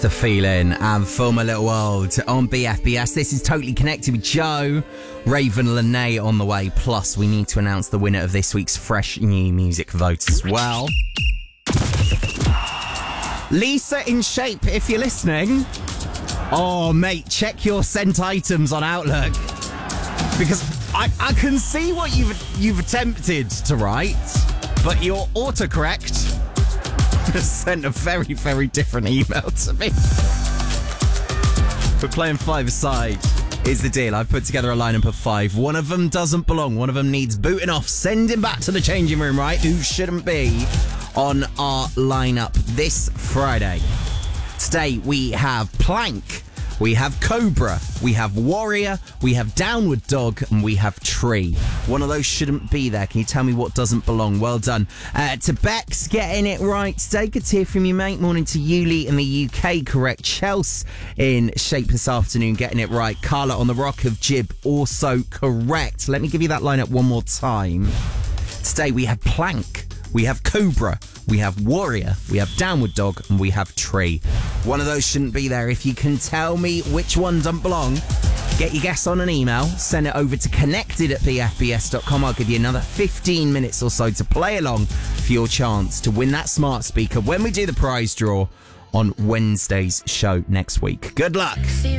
The Feeling and Film a Little World on BFBS. This is Totally Connected with Joe. Raven Lene on the way. Plus, we need to announce the winner of this week's Fresh New Music vote as well. Lisa in Shape, if you're listening. Oh, mate, check your sent items on Outlook. Because I can see what you've attempted to write, but your autocorrect sent a very, very different email to me. We're playing five-a-side is the deal. I've put together a lineup of 5. One of them doesn't belong. One of them needs booting off. Send him back to the changing room, right? Who shouldn't be on our lineup this Friday. Today we have Plank, we have Cobra, we have Warrior, we have Downward Dog, and we have Tree. One of those shouldn't be there. Can you tell me what doesn't belong? Well done. To Bex, getting it right today. Good to hear from you, mate. Morning to Yuli in the UK, correct. Chelsea in Shape this afternoon, getting it right. Carla on the Rock of Jib, also correct. Let me give you that lineup one more time. Today we have Plank, we have Cobra, we have Warrior, we have Downward Dog, and we have Tree. One of those shouldn't be there. If you can tell me which one doesn't belong, get your guess on an email, send it over to connected@bfbs.com. I'll give you another 15 minutes or so to play along for your chance to win that smart speaker when we do the prize draw on Wednesday's show next week. Good luck.